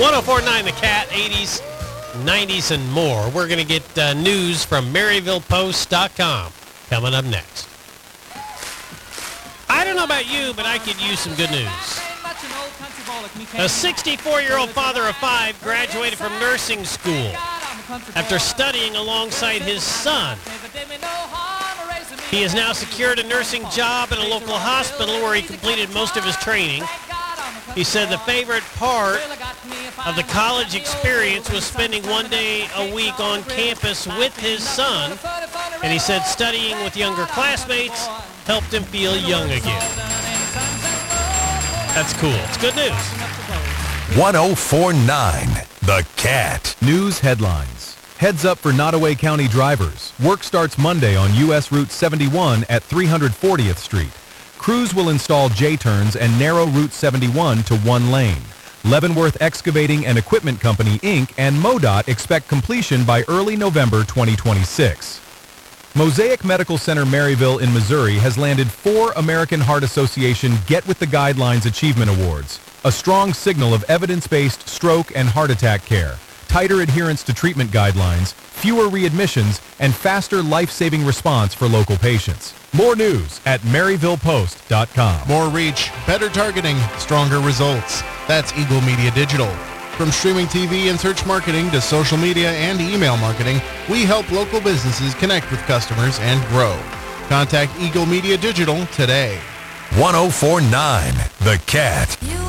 1049 The Cat, 80s, 90s, and more. We're going to get news from MaryvillePost.com coming up next. I don't know about you, but I could use some good news. A 64-year-old father of 5 graduated from nursing school after studying alongside his son. He has now secured a nursing job at a local hospital where he completed most of his training. He said the favorite part of the college experience was spending one day a week on campus with his son. And he said studying with younger classmates helped him feel young again. That's cool. It's good news. 1049 The Cat. News headlines. Heads up for Nottoway County drivers. Work starts Monday on U.S. Route 71 at 340th Street. Crews will install J-turns and narrow Route 71 to one lane. Leavenworth Excavating and Equipment Company, Inc. and MoDOT expect completion by early November 2026. Mosaic Medical Center Maryville in Missouri has landed 4 American Heart Association Get With The Guidelines Achievement Awards, a strong signal of evidence-based stroke and heart attack care, tighter adherence to treatment guidelines, fewer readmissions, and faster life-saving response for local patients. More news at MaryvillePost.com. More reach, better targeting, stronger results. That's Eagle Media Digital. From streaming TV and search marketing to social media and email marketing, we help local businesses connect with customers and grow. Contact Eagle Media Digital today. 1049 The Cat.